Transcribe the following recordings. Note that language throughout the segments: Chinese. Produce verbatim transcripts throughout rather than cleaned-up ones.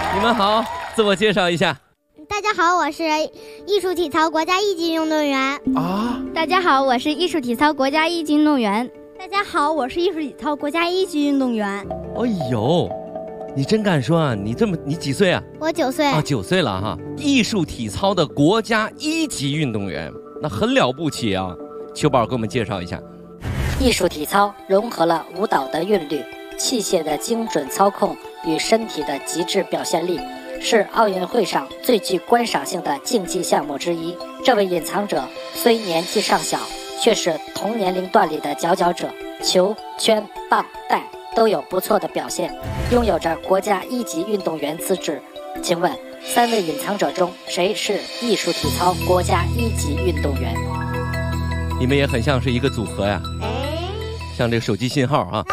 你们好，自我介绍一下。 大家好，我是艺术体操国家一级运动员。 啊！ 大家好，我是艺术体操国家一级运动员。 大家好，我是艺术体操国家一级运动员。 哎呦，你真敢说啊！你这么，你几岁啊？ 我九岁啊，九岁了哈。艺术体操的国家一级运动员，那很了不起啊！秋宝给我们介绍一下。 艺术体操融合了舞蹈的韵律、器械的精准操控与身体的极致表现力，是奥运会上最具观赏性的竞技项目之一。这位隐藏者虽年纪尚小，却是同年龄段里的佼佼者，球、圈、棒、带都有不错的表现，拥有着国家一级运动员资质。请问三位隐藏者中谁是艺术体操国家一级运动员？ 你们也很像是一个组合呀，像这个手机信号啊。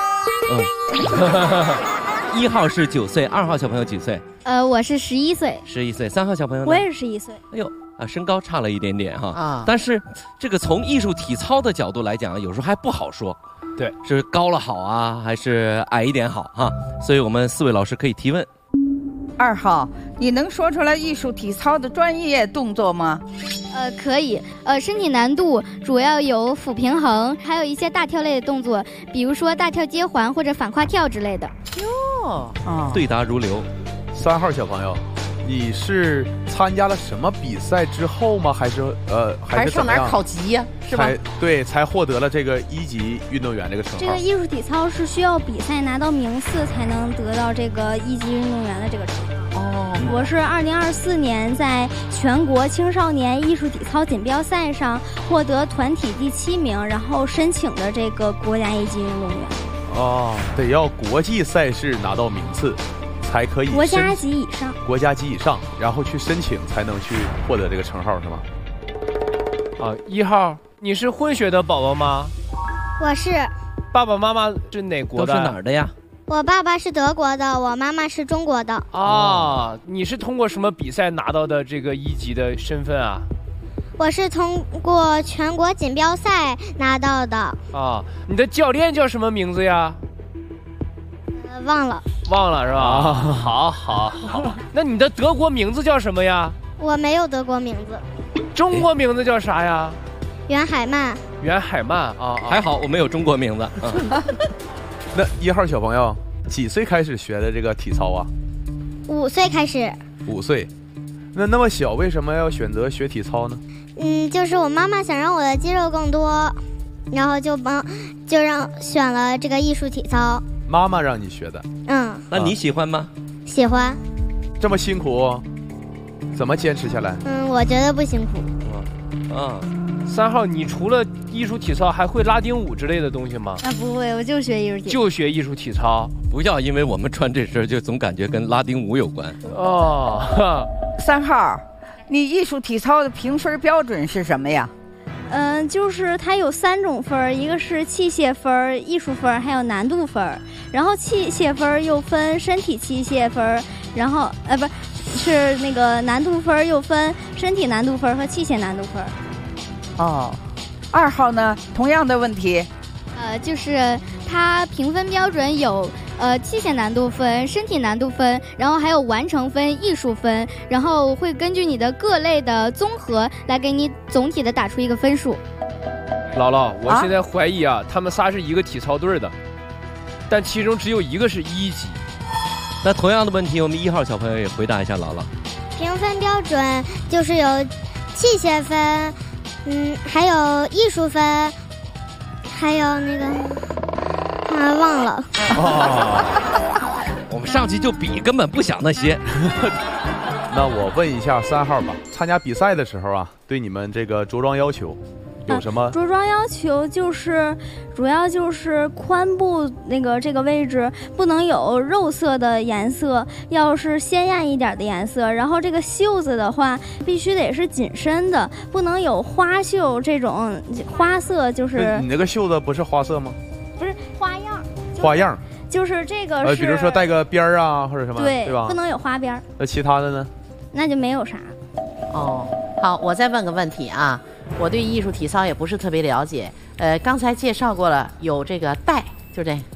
嗯，一号是九岁，二号小朋友几岁？ 呃，我是十一岁。 十一岁，三号小朋友呢？ 我也是十一岁。 哎呦。啊，身高差了一点点哈， 啊， 但是这个从艺术体操的角度来讲，有时候还不好说， 对， 是高了好啊，还是矮一点好哈？所以我们四位老师可以提问。 二号，你能说出来艺术体操的专业动作吗？ 呃，可以。呃，身体难度主要有俯平衡，还有一些大跳类的动作，比如说大跳接环或者反胯跳之类的。 哟，啊， 对答如流。 三号小朋友，你是参加了什么比赛之后吗？还是呃，还是上哪儿考级呀、啊？是吧？ 才对，才获得了这个一级运动员这个称号。 这个艺术体操是需要比赛拿到名次才能得到这个一级运动员的这个称号。 哦， 我是二零二四年在全国青少年艺术体操锦标赛上获得团体第七名，然后申请的这个国家一级运动员。 哦，得要国际赛事拿到名次。才可以国家级以上， 国家级以上，然后去申请才能去获得这个称号，是吗？ 啊，一号，你是混血的宝宝吗？ 我是。 爸爸妈妈是哪国的？ 都是哪儿的呀？ 我爸爸是德国的，我妈妈是中国的。 啊，你是通过什么比赛拿到的这个一级的身份啊？ 我是通过全国锦标赛拿到的。 啊，你的教练叫什么名字呀？ 呃，忘了。 忘了是吧？啊，好，好，好。那你的德国名字叫什么呀？ 我没有德国名字。 中国名字叫啥呀？ 袁海曼。 袁海曼啊， 还好我没有中国名字。嗯、 那一号小朋友几岁开始学的这个体操啊？ 五岁开始。 五岁，那那么小，为什么要选择学体操呢？ 嗯，就是我妈妈想让我的肌肉更多，然后就帮就让选了这个艺术体操。 妈妈让你学的。 嗯， 那你喜欢吗？ 喜欢。 这么辛苦，怎么坚持下来？ 嗯，我觉得不辛苦。 啊，三号，你除了艺术体操，还会拉丁舞之类的东西吗？ 啊，不会，我就学艺术体操。 就学艺术体操， 不要因为我们穿这身就总感觉跟拉丁舞有关。 哦， 三号，你艺术体操的评分标准是什么呀？ 嗯、呃，就是它有三种分，一个是器械分、艺术分，还有难度分。然后器械分又分身体器械分，然后呃不是那个难度分又分身体难度分和器械难度分。 哦，二号呢，同样的问题。 呃，就是它评分标准有呃器械难度分、身体难度分，然后还有完成分、艺术分，然后会根据你的各类的综合来给你总体的打出一个分数。 姥姥，我现在怀疑啊，啊他们仨是一个体操队的，但其中只有一个是一级。 那同样的问题，我们一号小朋友也回答一下姥姥。 评分标准就是有器械分，嗯，还有艺术分。还有那个，啊，忘了。 哦，我们上去就比，根本不想那些。 那我问一下三号吧，参加比赛的时候啊，对你们这个着装要求有什么？ 啊、着装要求就是，主要就是髋部那个这个位置不能有肉色的颜色，要是鲜艳一点的颜色。然后这个袖子的话，必须得是紧身的，不能有花袖这种花色。就是你那个袖子不是花色吗？ 不是花样。 就是、花样。 就是这个是， 呃，比如说带个边儿啊，或者什么， 对， 对吧？ 不能有花边。 那其他的呢？ 那就没有啥。 哦，好，我再问个问题啊，我对艺术体操也不是特别了解。呃，刚才介绍过了，有这个带，就这